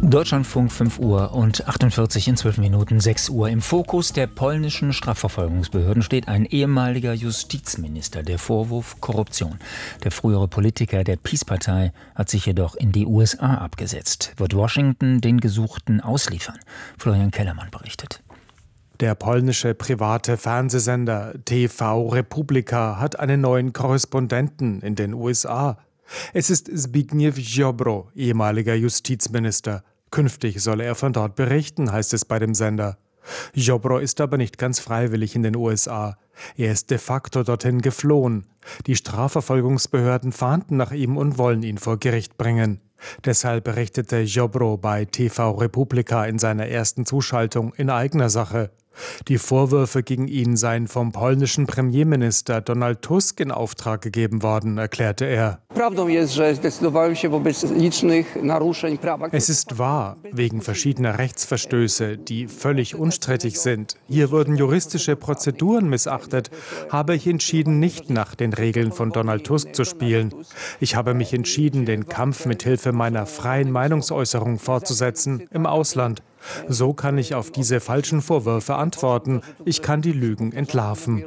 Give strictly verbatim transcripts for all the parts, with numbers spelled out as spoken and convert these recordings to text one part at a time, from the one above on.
Deutschlandfunk fünf Uhr und achtundvierzig in zwölf Minuten, sechs Uhr. Im Fokus der polnischen Strafverfolgungsbehörden steht ein ehemaliger Justizminister. Der Vorwurf Korruption. Der frühere Politiker der Peace-Partei hat sich jedoch in die U S A abgesetzt. Wird Washington den Gesuchten ausliefern? Florian Kellermann berichtet. Der polnische private Fernsehsender T V Republika hat einen neuen Korrespondenten in den U S A. Es ist Zbigniew Ziobro, ehemaliger Justizminister. Künftig soll er von dort berichten, heißt es bei dem Sender. Ziobro ist aber nicht ganz freiwillig in den U S A. Er ist de facto dorthin geflohen. Die Strafverfolgungsbehörden fahnden nach ihm und wollen ihn vor Gericht bringen. Deshalb berichtete Ziobro bei T V Republika in seiner ersten Zuschaltung in eigener Sache. Die Vorwürfe gegen ihn seien vom polnischen Premierminister Donald Tusk in Auftrag gegeben worden, erklärte er. Es ist wahr, wegen verschiedener Rechtsverstöße, die völlig unstrittig sind. Hier wurden juristische Prozeduren missachtet, habe ich entschieden, nicht nach den Regeln von Donald Tusk zu spielen. Ich habe mich entschieden, den Kampf mit Hilfe meiner freien Meinungsäußerung fortzusetzen im Ausland. So kann ich auf diese falschen Vorwürfe antworten. Ich kann die Lügen entlarven.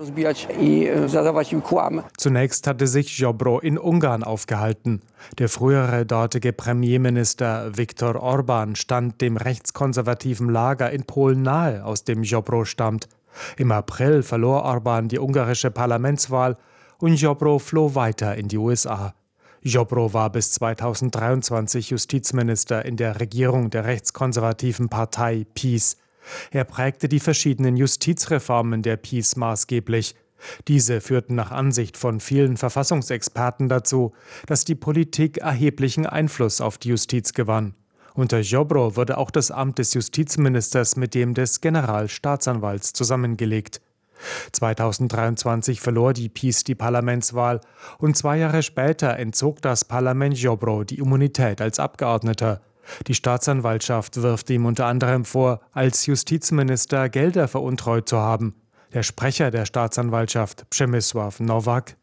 Zunächst hatte sich Ziobro in Ungarn aufgehalten. Der frühere dortige Premierminister Viktor Orbán stand dem rechtskonservativen Lager in Polen nahe, aus dem Ziobro stammt. Im April verlor Orbán die ungarische Parlamentswahl und Ziobro floh weiter in die U S A. Ziobro war bis zweitausenddreiundzwanzig Justizminister in der Regierung der rechtskonservativen Partei PiS. Er prägte die verschiedenen Justizreformen der PiS maßgeblich. Diese führten nach Ansicht von vielen Verfassungsexperten dazu, dass die Politik erheblichen Einfluss auf die Justiz gewann. Unter Ziobro wurde auch das Amt des Justizministers mit dem des Generalstaatsanwalts zusammengelegt. zweitausenddreiundzwanzig verlor die PiS die Parlamentswahl und zwei Jahre später entzog das Parlament Ziobro die Immunität als Abgeordneter. Die Staatsanwaltschaft wirft ihm unter anderem vor, als Justizminister Gelder veruntreut zu haben. Der Sprecher der Staatsanwaltschaft, Przemysław Nowak: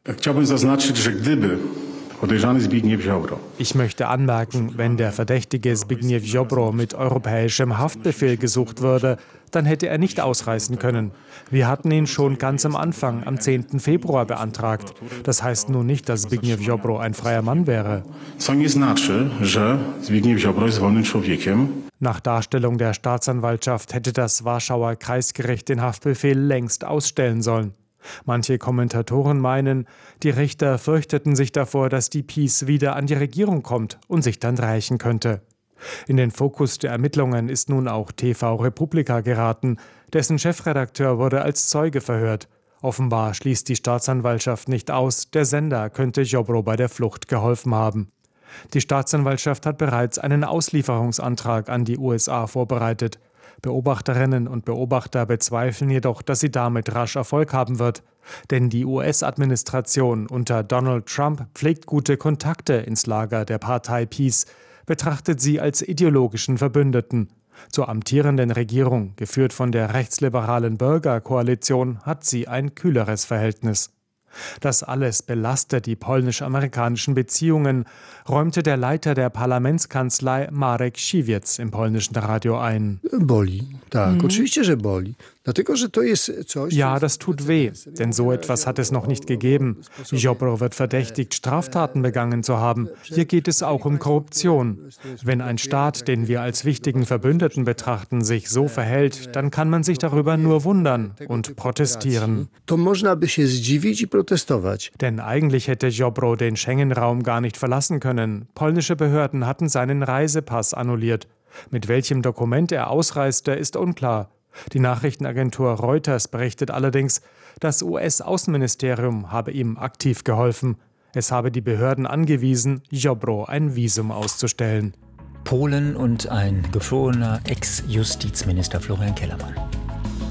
Ich möchte anmerken, wenn der verdächtige Zbigniew Ziobro mit europäischem Haftbefehl gesucht würde, dann hätte er nicht ausreisen können. Wir hatten ihn schon ganz am Anfang, am zehnten Februar, beantragt. Das heißt nun nicht, dass Zbigniew Ziobro ein freier Mann wäre. Nach Darstellung der Staatsanwaltschaft hätte das Warschauer Kreisgericht den Haftbefehl längst ausstellen sollen. Manche Kommentatoren meinen, die Richter fürchteten sich davor, dass die PiS wieder an die Regierung kommt und sich dann rächen könnte. In den Fokus der Ermittlungen ist nun auch T V Republika geraten. Dessen Chefredakteur wurde als Zeuge verhört. Offenbar schließt die Staatsanwaltschaft nicht aus, der Sender könnte Ziobro bei der Flucht geholfen haben. Die Staatsanwaltschaft hat bereits einen Auslieferungsantrag an die U S A vorbereitet. Beobachterinnen und Beobachter bezweifeln jedoch, dass sie damit rasch Erfolg haben wird. Denn die U S-Administration unter Donald Trump pflegt gute Kontakte ins Lager der Partei PiS, betrachtet sie als ideologischen Verbündeten. Zur amtierenden Regierung, geführt von der rechtsliberalen Bürgerkoalition, hat sie ein kühleres Verhältnis. Das alles belastet die polnisch-amerikanischen Beziehungen, räumte der Leiter der Parlamentskanzlei Marek Siwiec im polnischen Radio ein. Boli, tak, mhm. Oczywiście, że boli. Dlatego, że to jest coś. Ja, das tut weh, denn so etwas hat es noch nicht gegeben. Ziobro wird verdächtigt, Straftaten begangen zu haben. Hier geht es auch um Korruption. Wenn ein Staat, den wir als wichtigen Verbündeten betrachten, sich so verhält, dann kann man sich darüber nur wundern und protestieren. To można by się zdziwić i protestować. Denn eigentlich hätte Ziobro den Schengen-Raum gar nicht verlassen können. Polnische Behörden hatten seinen Reisepass annulliert. Mit welchem Dokument er ausreiste, ist unklar. Die Nachrichtenagentur Reuters berichtet allerdings, das U S-Außenministerium habe ihm aktiv geholfen. Es habe die Behörden angewiesen, Ziobro ein Visum auszustellen. Polen und ein geflohener Ex-Justizminister Florian Kellermann.